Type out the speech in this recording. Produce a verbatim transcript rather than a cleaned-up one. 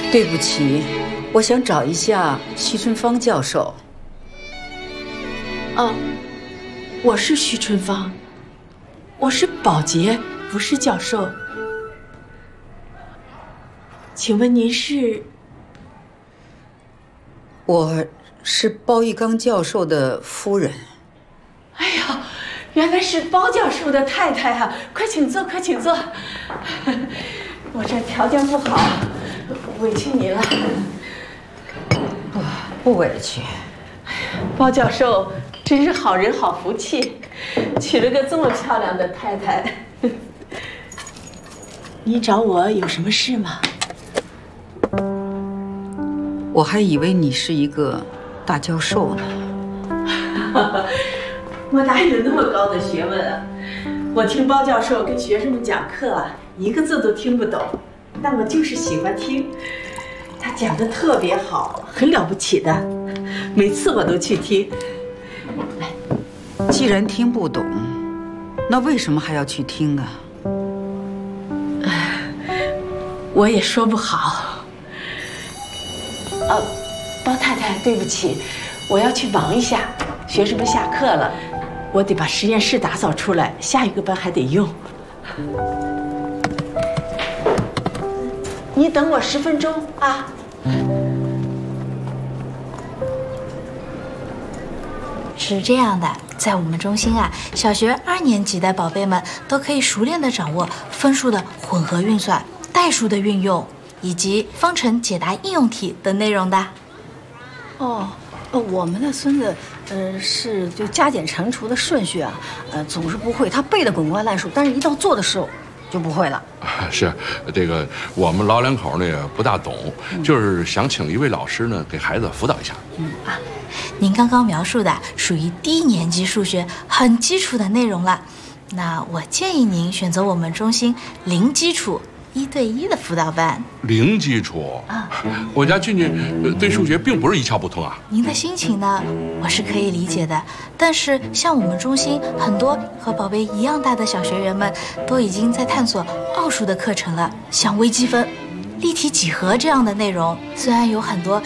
对不起，我想找一下徐春芳教授。 哦，我是徐春芳，我是保洁，不是教授。请问您是？ 我是包玉刚教授的夫人。 哎呀，原来是包教授的太太啊！快请坐，快请坐。我这条件不好，委屈您了。 不，不委屈。 包教授真是好人好福气，娶了个这么漂亮的太太。你找我有什么事吗？ 我还以为你是一个大教授呢。 我哪有那么高的学问啊？我听包教授跟学生们讲课啊，一个字都听不懂，但我就是喜欢听。他讲的特别好，很了不起的，每次我都去听。来， 既然听不懂，那为什么还要去听啊？ 我也说不好。哦，包太太，对不起，我要去忙一下，学生们下课了，我得把实验室打扫出来，下一个班还得用。你等我十分钟啊。 是这样的，在我们中心啊，小学二年级的宝贝们都可以熟练地掌握分数的混合运算、代数的运用，以及方程解答应用题等内容的。 哦，呃，我们的孙子，呃，是就加减乘除的顺序啊，呃，总是不会。他背的滚瓜烂熟，但是一到做的时候就不会了。 是这个，我们老两口呢也不大懂，嗯、就是想请一位老师呢给孩子辅导一下。 嗯啊，您刚刚描述的属于低年级数学很基础的内容了，那我建议您选择我们中心零基础一对一的辅导班。 零基础啊，我家俊俊对数学并不是一窍不通啊。 您的心情呢，我是可以理解的。但是像我们中心很多和宝贝一样大的小学员们，都已经在探索奥数的课程了，像微积分、立体几何这样的内容，虽然有很多